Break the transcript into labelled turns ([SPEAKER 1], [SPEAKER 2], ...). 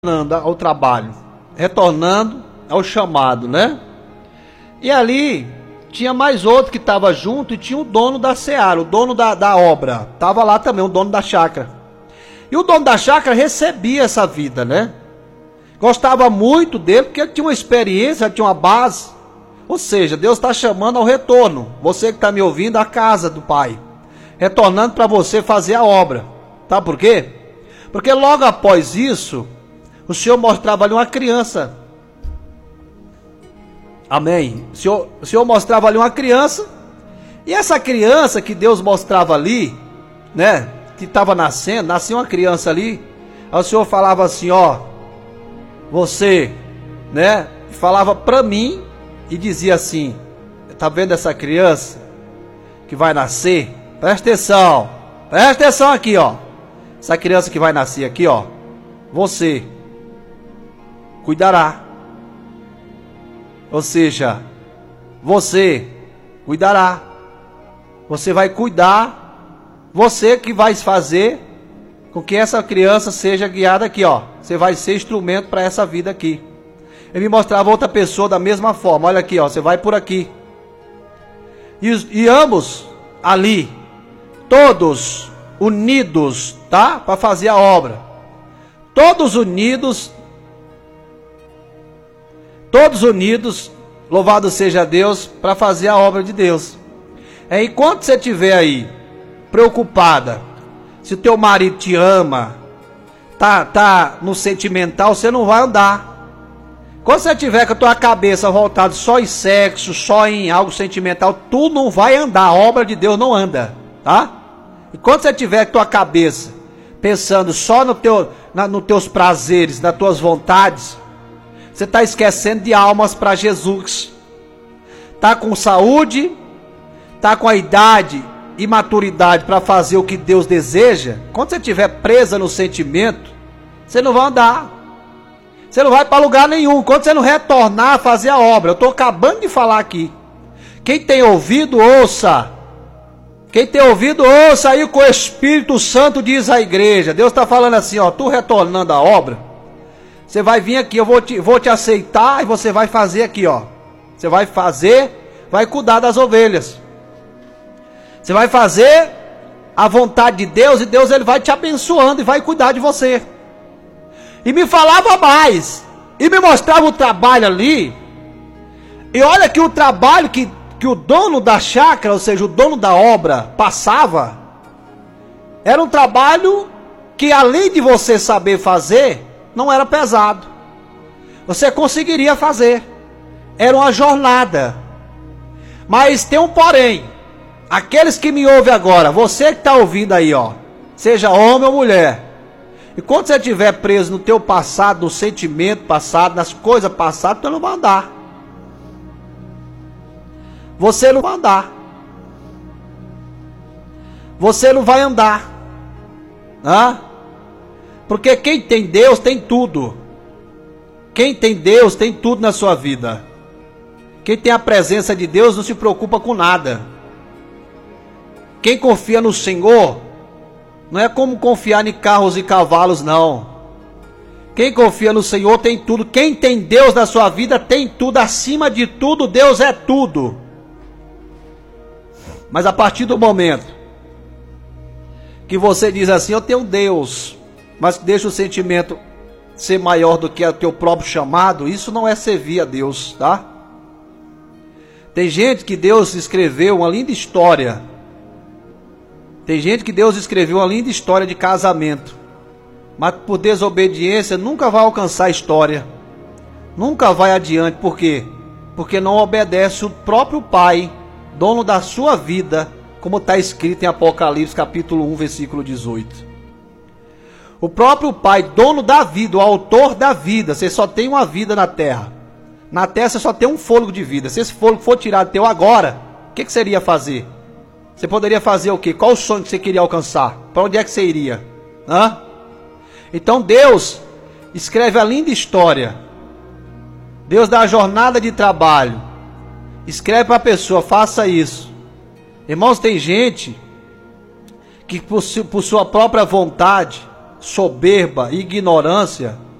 [SPEAKER 1] retornando ao trabalho, retornando ao chamado, né? E ali tinha mais outro que estava junto e tinha o dono da seara, o dono da obra. Estava lá também, o dono da chácara. E o dono da chácara recebia essa vida, né? Gostava muito dele porque ele tinha uma experiência, tinha uma base. Ou seja, Deus está chamando ao retorno. Você que está me ouvindo, à casa do Pai. Retornando para você fazer a obra. Tá por quê? Porque logo após isso, o Senhor mostrava ali uma criança. Amém. O Senhor mostrava ali uma criança. E essa criança que Deus mostrava ali, né? Que estava nascendo, nascia uma criança ali. Aí o Senhor falava assim, ó. Você, né? Falava para mim e dizia assim: tá vendo essa criança que vai nascer? Presta atenção aqui, ó. Essa criança que vai nascer aqui, ó. Você cuidará. Ou seja, você cuidará. Você vai cuidar. Você que vai fazer com que essa criança seja guiada aqui, ó. Você vai ser instrumento para essa vida aqui. Ele me mostrava outra pessoa da mesma forma. Olha aqui, ó. Você vai por aqui. E ambos ali, todos unidos, tá? Para fazer a obra. Todos unidos, louvado seja Deus, para fazer a obra de Deus. Enquanto você estiver aí, preocupada, se o teu marido te ama, tá no sentimental, você não vai andar. Quando você tiver com a tua cabeça voltada só em sexo, só em algo sentimental, tu não vai andar, a obra de Deus não anda, tá? E quando você tiver com a tua cabeça pensando só nos teus prazeres, nas tuas vontades, você está esquecendo de almas para Jesus. Está com saúde, está com a idade e maturidade para fazer o que Deus deseja. Quando você estiver presa no sentimento, você não vai andar. Você não vai para lugar nenhum. Quando você não retornar a fazer a obra. Eu estou acabando de falar aqui. Quem tem ouvido, ouça. Quem tem ouvido, ouça aí o que o Espírito Santo diz à igreja. Deus está falando assim, ó. Tu retornando a obra, você vai vir aqui, eu vou te aceitar e você vai fazer aqui, ó. Você vai fazer, vai cuidar das ovelhas. Você vai fazer a vontade de Deus e Deus ele vai te abençoando e vai cuidar de você. E me falava mais. E me mostrava o trabalho ali. E olha que o trabalho que o dono da chácara, ou seja, o dono da obra, passava, era um trabalho que além de você saber fazer, não era pesado. Você conseguiria fazer. Era uma jornada. Mas tem um porém. Aqueles que me ouvem agora, você que está ouvindo aí, ó, seja homem ou mulher, e quando você estiver preso no teu passado, no sentimento passado, nas coisas passadas, você não vai andar. Você não vai andar. Você não vai andar. Porque quem tem Deus tem tudo. Quem tem Deus tem tudo na sua vida. Quem tem a presença de Deus não se preocupa com nada. Quem confia no Senhor não é como confiar em carros e cavalos, não. Quem confia no Senhor tem tudo. Quem tem Deus na sua vida tem tudo. Acima de tudo, Deus é tudo. Mas a partir do momento que você diz assim, eu tenho Deus, mas deixa o sentimento ser maior do que o teu próprio chamado, isso não é servir a Deus, tá? Tem gente que Deus escreveu uma linda história. Tem gente que Deus escreveu uma linda história de casamento, mas por desobediência nunca vai alcançar a história. Nunca vai adiante. Por quê? Porque não obedece o próprio Pai, dono da sua vida, como está escrito em Apocalipse capítulo 1, versículo 18. O próprio Pai, dono da vida, o autor da vida. Você só tem uma vida na terra. Na terra você só tem um fôlego de vida. Se esse fôlego for tirado teu agora, o que você iria fazer? Você poderia fazer o quê? Qual o sonho que você queria alcançar? Para onde é que você iria? Então Deus escreve a linda história. Deus dá a jornada de trabalho. Escreve para a pessoa, faça isso. Irmãos, tem gente que por sua própria vontade, soberba e ignorância,